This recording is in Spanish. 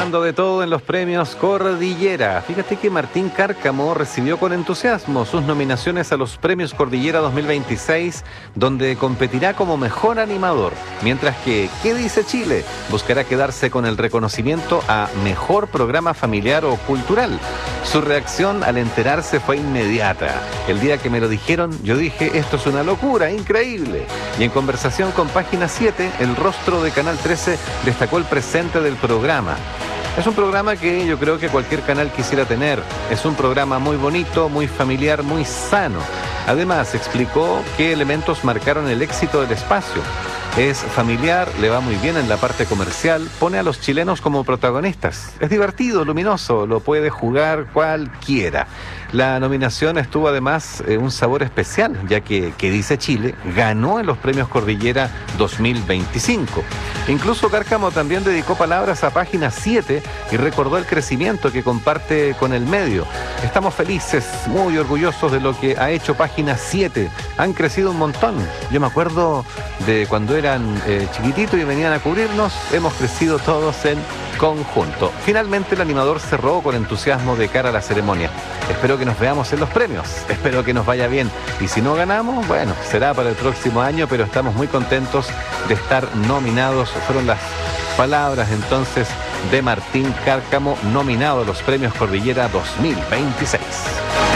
pasando de todo en los premios Cordillera. Fíjate que Martín Cárcamo recibió con entusiasmo sus nominaciones a los premios Cordillera 2026, donde competirá como mejor animador, mientras que ¿Qué dice Chile? Buscará quedarse con el reconocimiento a mejor programa familiar o cultural. Su reacción al enterarse fue inmediata. El día que me lo dijeron, yo dije, esto es una locura, increíble. Y en conversación con Página 7, el rostro de Canal 13 destacó el presente del programa. Es un programa que yo creo que cualquier canal quisiera tener. Es un programa muy bonito, muy familiar, muy sano. Además, explicó qué elementos marcaron el éxito del espacio. Es familiar, le va muy bien en la parte comercial, pone a los chilenos como protagonistas. Es divertido, luminoso, lo puede jugar cualquiera. La nominación estuvo además un sabor especial, ya que ¿Qué dice Chile? Ganó en los premios Cordillera 2025. Incluso Cárcamo también dedicó palabras a Página 7 y recordó el crecimiento que comparte con el medio. Estamos felices, muy orgullosos de lo que ha hecho Página 7. Han crecido un montón. Yo me acuerdo de cuando eran chiquititos y venían a cubrirnos. Hemos crecido todos en conjunto. Finalmente el animador cerró con entusiasmo de cara a la ceremonia. Espero que nos veamos en los premios, espero que nos vaya bien, y si no ganamos, bueno, será para el próximo año, pero estamos muy contentos de estar nominados. Fueron las palabras entonces de Martín Cárcamo, nominado a los premios Cordillera 2026.